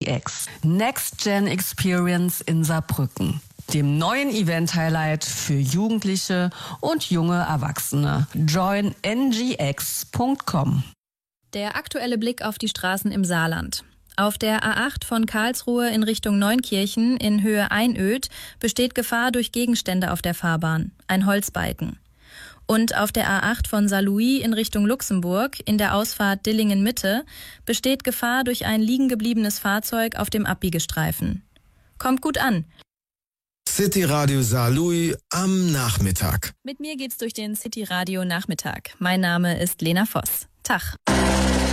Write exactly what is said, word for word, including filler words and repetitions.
X. Next Gen Experience in Saarbrücken, dem neuen Event-Highlight für Jugendliche und junge Erwachsene. join n g x punkt com. Der aktuelle Blick auf die Straßen im Saarland. Auf der A acht von Karlsruhe in Richtung Neunkirchen in Höhe Einöd besteht Gefahr durch Gegenstände auf der Fahrbahn, ein Holzbalken. Und auf der A acht von Saarlouis in Richtung Luxemburg in der Ausfahrt Dillingen-Mitte besteht Gefahr durch ein liegengebliebenes Fahrzeug auf dem Abbiegestreifen. Kommt gut an. City Radio Saarlouis am Nachmittag. Mit mir geht's durch den City Radio Nachmittag. Mein Name ist Lena Voss. Tag.